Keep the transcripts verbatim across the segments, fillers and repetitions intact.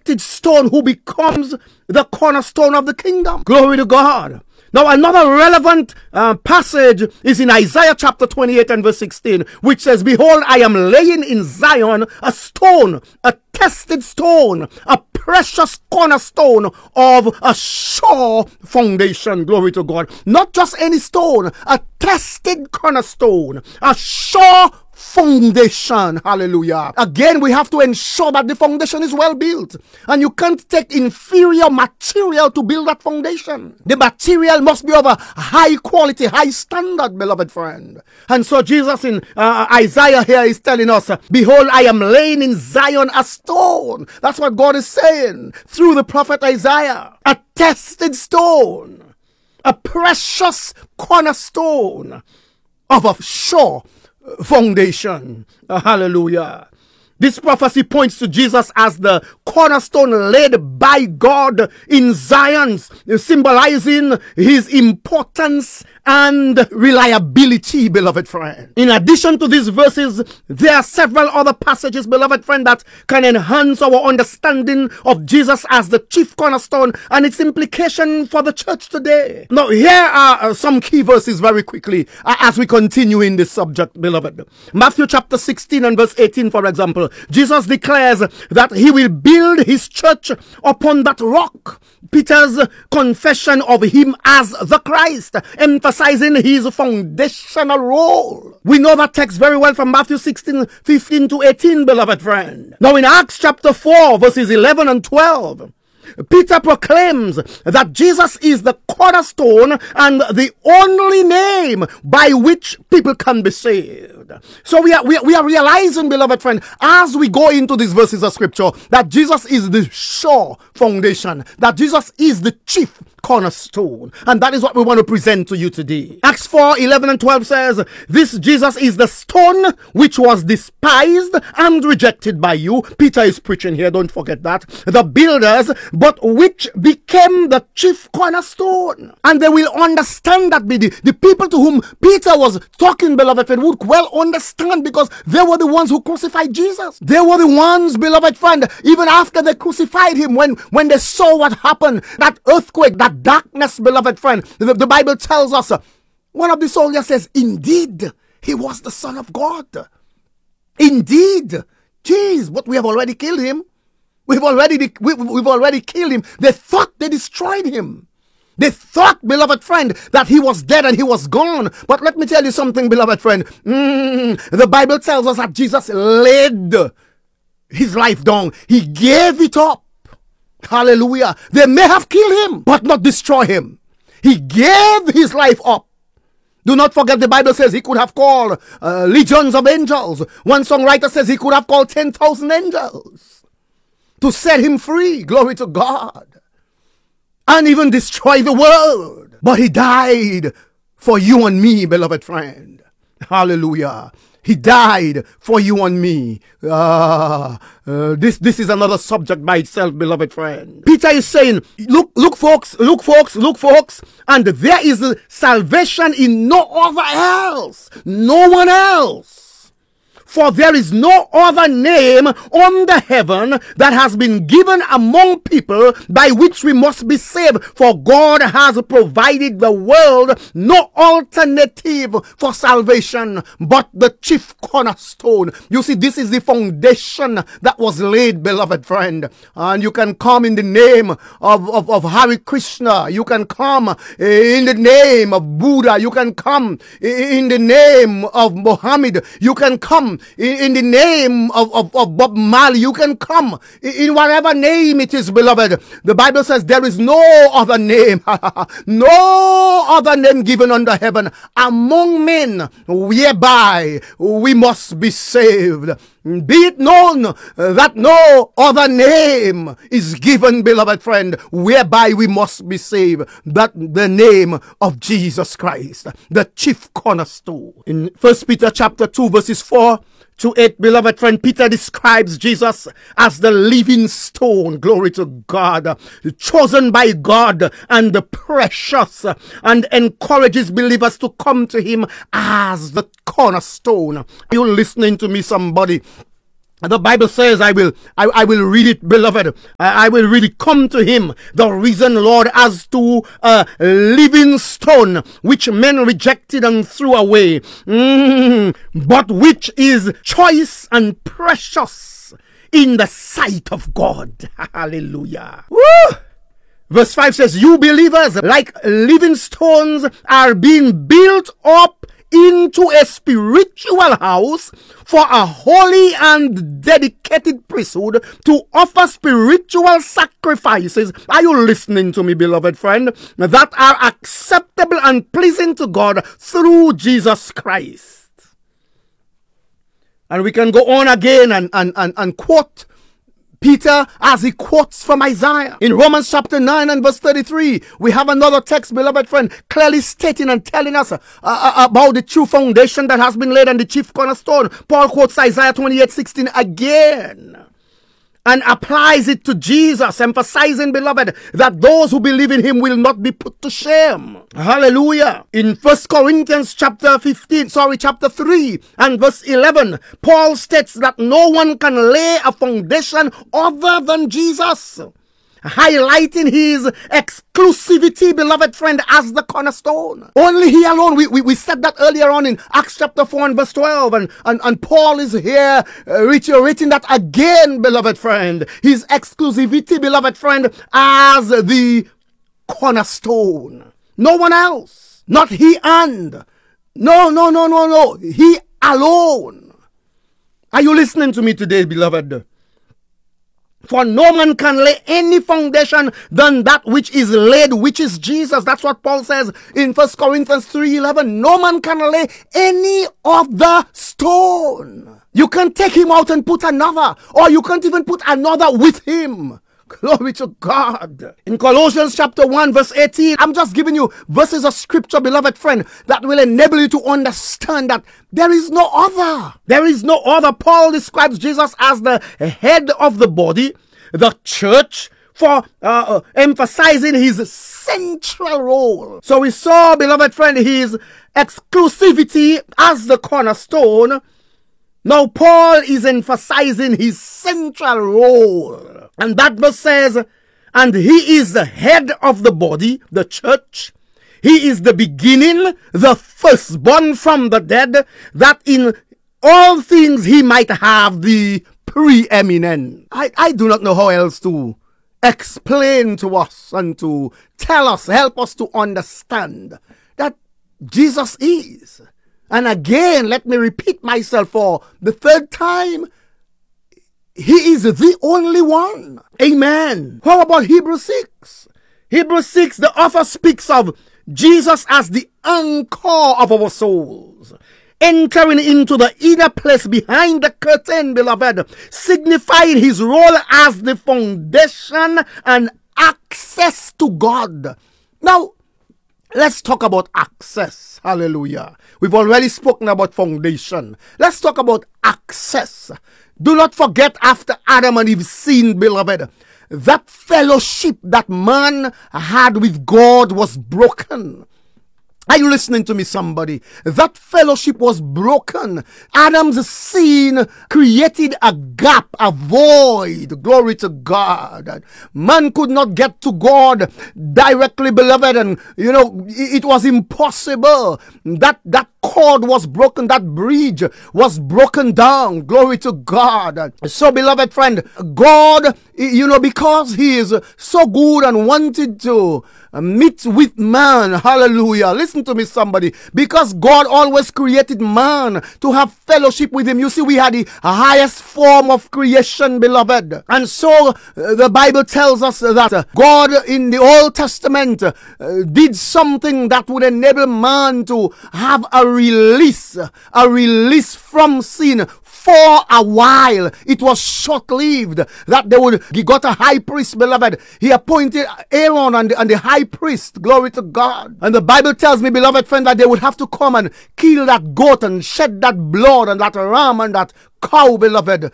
rejected stone who becomes the cornerstone of the kingdom. Glory to God. Now, another relevant uh, passage is in Isaiah chapter twenty-eight and verse sixteen, which says, behold, I am laying in Zion a stone, a tested stone, a precious cornerstone of a sure foundation. Glory to God. Not just any stone, a tested cornerstone, a sure foundation. Hallelujah. Again, we have to ensure that the foundation is well built, and you can't take inferior material to build that foundation. The material must be of a high quality, high standard, beloved friend. And so Jesus in uh, Isaiah here is telling us, behold, I am laying in Zion a stone. That's what God is saying through the prophet Isaiah. A tested stone, a precious cornerstone of a sure foundation. Uh, hallelujah. This prophecy points to Jesus as the cornerstone laid by God in Zion, symbolizing his importance and reliability, beloved friend. In addition to these verses, there are several other passages, beloved friend, that can enhance our understanding of Jesus as the chief cornerstone and its implication for the church today. Now, here are some key verses very quickly as we continue in this subject, beloved. Matthew chapter sixteen and verse eighteen, for example, Jesus declares that he will build his church upon that rock. Peter's confession of him as the Christ, emphasizing his foundational role. We know that text very well from Matthew sixteen, fifteen to eighteen, beloved friend. Now in Acts chapter four, verses eleven and twelve, Peter proclaims that Jesus is the cornerstone and the only name by which people can be saved. So we are, we are, we are realizing, beloved friend, as we go into these verses of scripture, that Jesus is the sure foundation, that Jesus is the chief cornerstone. And that is what we want to present to you today. Acts four, eleven and twelve says, this Jesus is the stone which was despised and rejected by you. Peter is preaching here, don't forget that. The builders, but which became the chief cornerstone. And they will understand that the, the people to whom Peter was talking, beloved friend, would well understand, because they were the ones who crucified Jesus. They were the ones, beloved friend, even after they crucified him, when, when they saw what happened, that earthquake, that darkness, beloved friend, the, the Bible tells us, uh, one of the soldiers says, indeed, he was the Son of God. Indeed. Jeez, but we have already killed him. We've already, we, we've already killed him. They thought they destroyed him. They thought, beloved friend, that he was dead and he was gone. But let me tell you something, beloved friend. Mm, the Bible tells us that Jesus laid his life down. He gave it up. Hallelujah. They may have killed him, but not destroy him. He gave his life up. Do not forget, the Bible says he could have called uh, legions of angels. One songwriter says he could have called ten thousand angels to set him free. Glory to God. And even destroy the world. But he died for you and me, beloved friend. Hallelujah. He died for you and me. Uh, uh, this, this is another subject by itself, beloved friend. Peter is saying, look, look, folks, look, folks, look, folks. And there is salvation in no other else. No one else. For there is no other name under heaven that has been given among people by which we must be saved. For God has provided the world no alternative for salvation but the chief cornerstone. You see, this is the foundation that was laid, beloved friend. And you can come in the name of, of, of Hare Krishna. You can come in the name of Buddha. You can come in the name of Muhammad. You can come in the name of, of, of Bob Marley. You can come in whatever name it is, beloved. The Bible says there is no other name, no other name given under heaven among men whereby we must be saved. Be it known that no other name is given, beloved friend, whereby we must be saved, but the name of Jesus Christ, the chief cornerstone. In First Peter chapter two, verses four to eight, beloved friend, Peter describes Jesus as the living stone, glory to God, chosen by God and precious, and encourages believers to come to him as the cornerstone. Are you listening to me, somebody? The Bible says, I will I, I will read it, beloved. I, I will read it. Come to him, the risen Lord, as to a living stone, which men rejected and threw away, mm, but which is choice and precious in the sight of God. Hallelujah. Woo! Verse five says, you believers, like living stones, are being built up into a spiritual house for a holy and dedicated priesthood to offer spiritual sacrifices. Are you listening to me, beloved friend? That are acceptable and pleasing to God through Jesus Christ. And we can go on again and, and, and, and quote Peter as he quotes from Isaiah. In Romans chapter nine and verse thirty-three, we have another text, beloved friend, clearly stating and telling us uh, uh, about the true foundation that has been laid on the chief cornerstone. Paul quotes Isaiah twenty-eight sixteen again and applies it to Jesus, emphasizing, beloved, that those who believe in him will not be put to shame. Hallelujah. In First Corinthians chapter fifteen, sorry, chapter three and verse eleven, Paul states that no one can lay a foundation other than Jesus, highlighting his exclusivity, beloved friend, as the cornerstone. Only he alone. We, we, we said that earlier on in Acts chapter four and verse twelve. And, and, and Paul is here uh, reiterating that again, beloved friend. His exclusivity, beloved friend, as the cornerstone. No one else. Not he and. No, no, no, no, no. He alone. Are you listening to me today, beloved? For no man can lay any foundation than that which is laid, which is Jesus. That's what Paul says in First Corinthians three eleven. No man can lay any other stone. You can take him out and put another, or you can't even put another with him. Glory to God. In Colossians chapter one verse eighteen, I'm just giving you verses of scripture, beloved friend, that will enable you to understand that there is no other. There is no other. Paul describes Jesus as the head of the body, the church, for uh, uh, emphasizing his central role. So we saw, beloved friend, his exclusivity as the cornerstone. Now Paul is emphasizing his central role. And that verse says, and he is the head of the body, the church. He is the beginning, the firstborn from the dead, that in all things he might have the preeminent. I, I do not know how else to explain to us and to tell us, help us to understand that Jesus is. And again, let me repeat myself for the third time. He is the only one. Amen. How about Hebrews six? Hebrews six, the author speaks of Jesus as the anchor of our souls, entering into the inner place behind the curtain, beloved, signifying his role as the foundation and access to God. Now, let's talk about access. Hallelujah. We've already spoken about foundation. Let's talk about access. Do not forget, after Adam and Eve sinned, beloved, that fellowship that man had with God was broken. Are you listening to me, somebody? That fellowship was broken. Adam's sin created a gap, a void. Glory to God. Man could not get to God directly, beloved. And, you know, it was impossible. That, that cord was broken. That bridge was broken down. Glory to God. So, beloved friend, God, you know, because he is so good and wanted to meet with man. Hallelujah. Listen to me, somebody. Because God always created man to have fellowship with him. You see, we had the highest form of creation, beloved. And so uh, the Bible tells us that uh, God in the Old Testament uh, did something that would enable man to have a release, a release from sin. For a while, it was short-lived that they would, he got a high priest, beloved. He appointed Aaron and the, and the high priest, glory to God. And the Bible tells me, beloved friend, that they would have to come and kill that goat and shed that blood and that ram and that cow, beloved.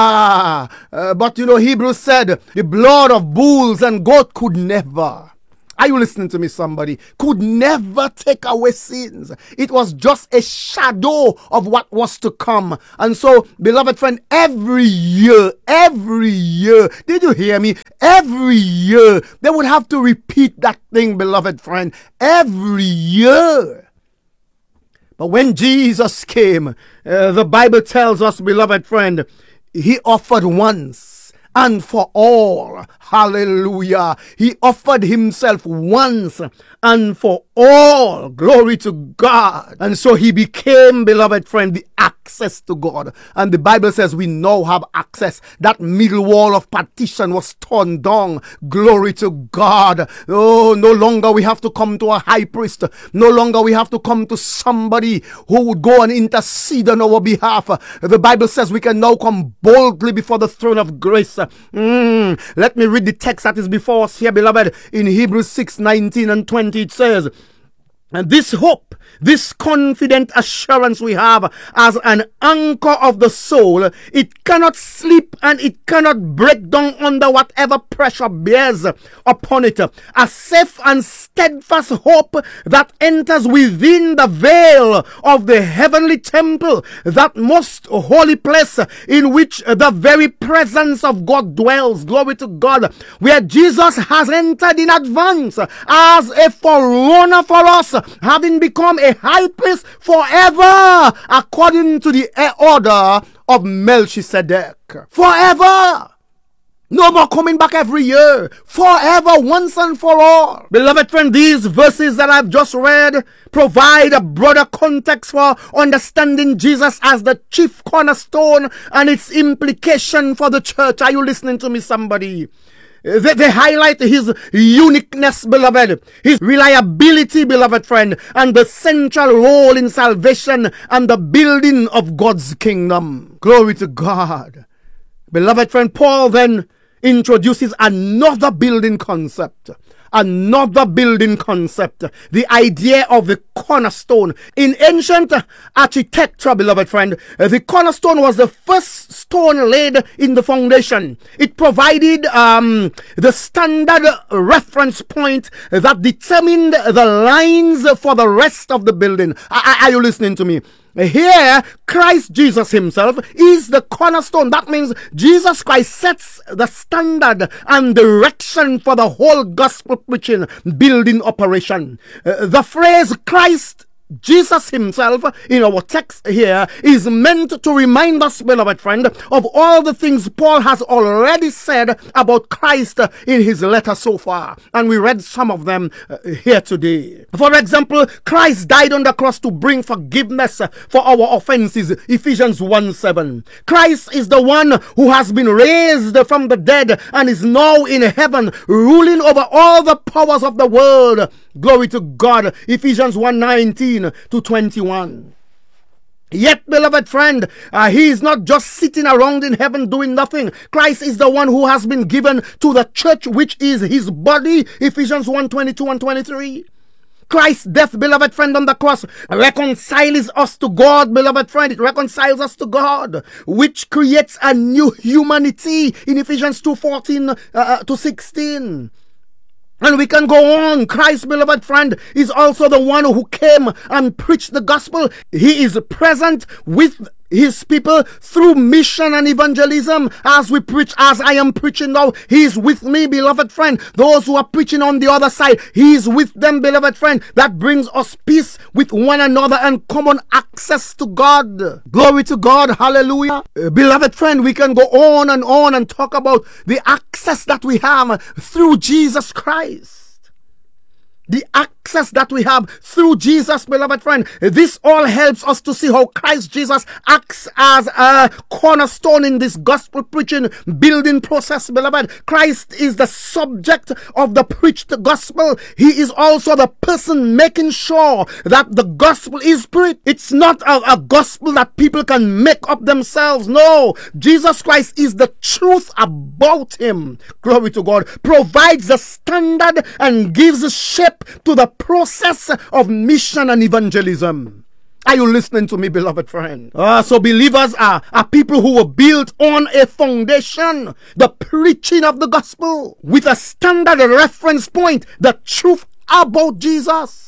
Ah, uh, but you know, Hebrews said the blood of bulls and goat could never, Are you listening to me, somebody? Could never take away sins. It was just a shadow of what was to come. And so, beloved friend, every year, every year, did you hear me? Every year, they would have to repeat that thing, beloved friend, every year. But when Jesus came, uh, the Bible tells us, beloved friend, he offered once and for all. Hallelujah. He offered himself once and for all. Glory to God. And so he became, beloved friend, the access to God. And the Bible says we now have access. That middle wall of partition was torn down. Glory to God. Oh, no longer we have to come to a high priest. No longer we have to come to somebody who would go and intercede on our behalf. The Bible says we can now come boldly before the throne of grace. Mm, let me read the text that is before us here, beloved. In Hebrews six, nineteen and twenty, it says, and this hope, this confident assurance we have as an anchor of the soul, it cannot sleep and it cannot break down under whatever pressure bears upon it. A safe and steadfast hope that enters within the veil of the heavenly temple, that most holy place in which the very presence of God dwells. Glory to God. Where Jesus has entered in advance as a forerunner for us, having become a high priest forever, according to the order of Melchizedek. Forever. No more coming back every year. Forever, once and for all. Beloved friend, these verses that I've just read provide a broader context for understanding Jesus as the chief cornerstone and its implication for the church. Are you listening to me, somebody? They, they highlight his uniqueness, beloved, his reliability, beloved friend, and the central role in salvation and the building of God's kingdom. Glory to God. Beloved friend, Paul then introduces another building concept. Another building concept, the idea of the cornerstone. In ancient architecture, beloved friend, the cornerstone was the first stone laid in the foundation. It provided um, the standard reference point that determined the lines for the rest of the building. Are, are you listening to me? Here, Christ Jesus himself is the cornerstone. That means Jesus Christ sets the standard and direction for the whole gospel preaching building operation. Uh, the phrase Christ Jesus himself in our text here is meant to remind us, beloved friend, of all the things Paul has already said about Christ in his letter so far. And we read some of them uh, here today. For example, Christ died on the cross to bring forgiveness for our offenses, Ephesians one seven. Christ is the one who has been raised from the dead and is now in heaven, ruling over all the powers of the world. Glory to God, Ephesians one nineteen to twenty-one. Yet, beloved friend, uh, he is not just sitting around in heaven doing nothing. Christ is the one who has been given to the church, which is his body, Ephesians one twenty-two and twenty-three. Christ's death, beloved friend, on the cross reconciles us to God, beloved friend. It reconciles us to God, which creates a new humanity in Ephesians two fourteen uh, to sixteen. And we can go on. Christ, beloved friend, is also the one who came and preached the gospel. He is present with his people through mission and evangelism. As we preach, as I am preaching now, he is with me, beloved friend. Those who are preaching on the other side, he is with them, beloved friend. That brings us peace with one another and common access to God. Glory to God. Hallelujah. Uh, beloved friend, we can go on and on and talk about the access that we have through Jesus Christ. The access that we have through Jesus, beloved friend. This all helps us to see how Christ Jesus acts as a cornerstone in this gospel preaching building process, beloved. Christ is the subject of the preached gospel. He is also the person making sure that the gospel is preached. It's not a, a gospel that people can make up themselves. No, Jesus Christ is the truth about him. Glory to God. Provides the standard and gives shape to the process of mission and evangelism. Are you listening to me, beloved friend? Uh, so believers are, are people who were built on a foundation, the preaching of the gospel, with a standard reference point, the truth about Jesus.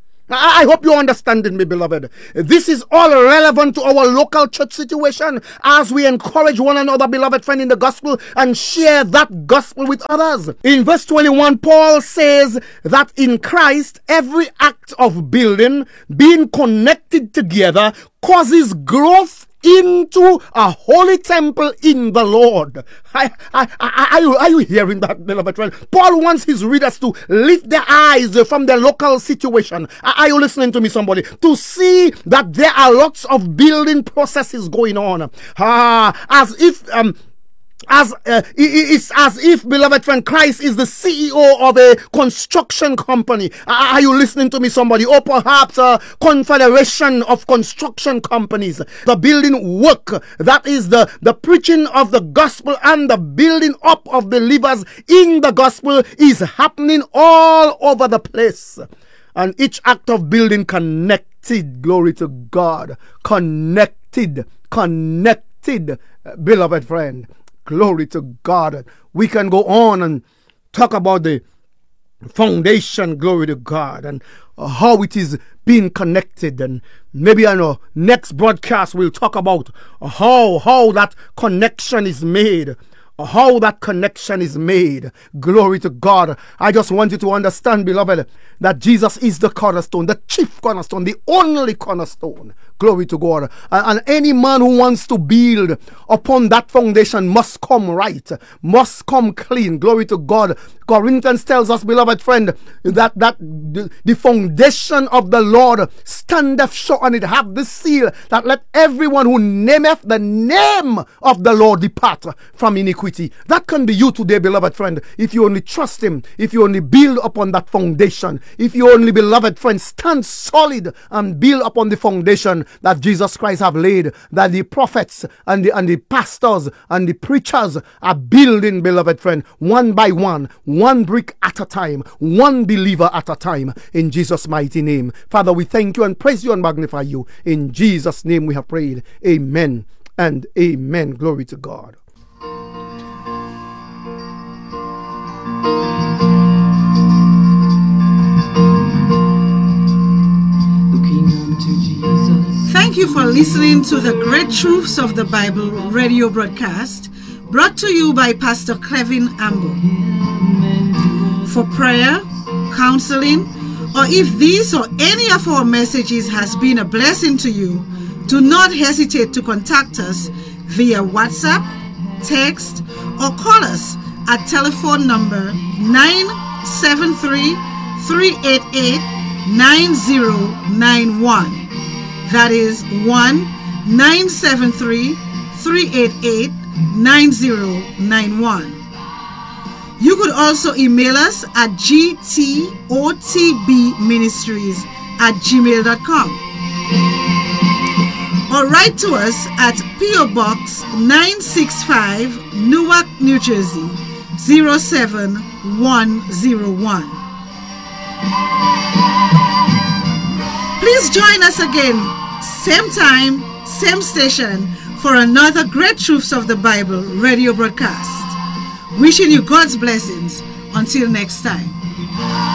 I hope you're understanding me, beloved. This is all relevant to our local church situation as we encourage one another, beloved friend, in the gospel and share that gospel with others. In verse twenty-one, Paul says that in Christ, every act of building, being connected together, causes growth into a holy temple in the Lord. I, I, I, are, you, are you hearing that, beloved friend? Paul wants his readers to lift their eyes from their local situation. Are you listening to me, somebody? To see that there are lots of building processes going on. Ah, as if um. As uh, it's as if, beloved friend, Christ is the C E O of a construction company. Are you listening to me, somebody? Or perhaps a confederation of construction companies. The building work, that is the, the preaching of the gospel and the building up of believers in the gospel, is happening all over the place. And each act of building connected, glory to God, connected, connected, beloved friend. Glory to God. We can go on and talk about the foundation, glory to God, and how it is being connected. And maybe on our next broadcast we'll talk about how, how that connection is made. How that connection is made. Glory to God. I just want you to understand, beloved, that Jesus is the cornerstone, the chief cornerstone, the only cornerstone. Glory to God. And, and any man who wants to build upon that foundation must come right, must come clean. Glory to God. Corinthians tells us, beloved friend, that, that the, the foundation of the Lord standeth sure, and it hath this seal, that let everyone who nameth the name of the Lord depart from iniquity. That can be you today, beloved friend, if you only trust him, if you only build upon that foundation, if you only, beloved friend, stand solid and build upon the foundation that Jesus Christ have laid, that the prophets and the, and the pastors and the preachers are building, beloved friend, one by one, one brick at a time, one believer at a time, in Jesus' mighty name. Father, we thank you and praise you and magnify you. In Jesus' name we have prayed. Amen and amen. Glory to God. Thank you for listening to the Great Truths of the Bible radio broadcast, brought to you by Pastor Kevin Ambo. For prayer, counseling, or if this or any of our messages has been a blessing to you, do not hesitate to contact us via WhatsApp, text, or call us at telephone number nine seven three, three eight eight, nine zero nine one. That is one nine seven three, three eight eight, nine zero nine one. You could also email us at g t o t b ministries at gmail dot com or write to us at P O Box nine sixty-five, Newark, New Jersey zero seven one zero one. Please join us again, same time, same station, for another Great Truths of the Bible radio broadcast. Wishing you God's blessings. Until next time.